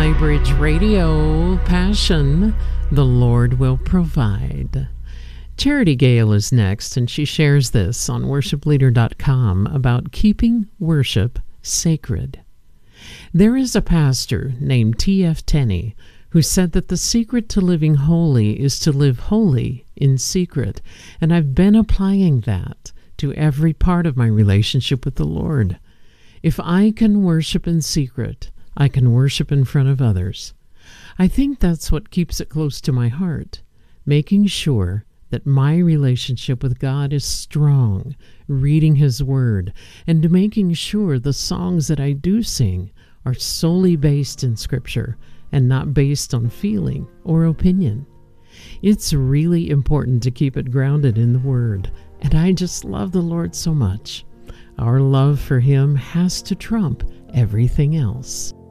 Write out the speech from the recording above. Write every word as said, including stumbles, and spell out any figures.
Flybridge Radio, passion, the Lord will provide. Charity Gale is next, and she shares this on worship leader dot com about keeping worship sacred. There is a pastor named T F Tenney who said that the secret to living holy is to live holy in secret, and I've been applying that to every part of my relationship with the Lord. If I can worship in secret, I can worship in front of others. I think that's what keeps it close to my heart, making sure that my relationship with God is strong, reading His Word, and making sure the songs that I do sing are solely based in Scripture and not based on feeling or opinion. It's really important to keep it grounded in the Word, and I just love the Lord so much. Our love for Him has to trump everything else.